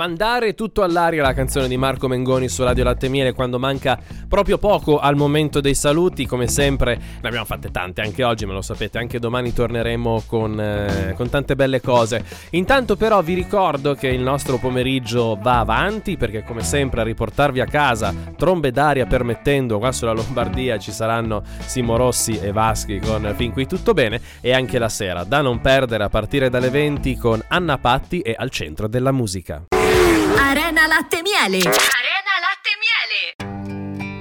mandare tutto all'aria la canzone di Marco Mengoni su Radio Latte e Miele quando manca proprio poco al momento dei saluti. Come sempre ne abbiamo fatte tante anche oggi, ma lo sapete, anche domani torneremo con tante belle cose. Intanto però vi ricordo che il nostro pomeriggio va avanti, perché come sempre a riportarvi a casa, trombe d'aria permettendo, qua sulla Lombardia ci saranno Simo Rossi e Vaschi con Fin qui tutto bene, e anche la sera da non perdere a partire dalle 20 con Anna Patti e Al centro della musica. Arena Latte e Miele. Arena Latte e Miele.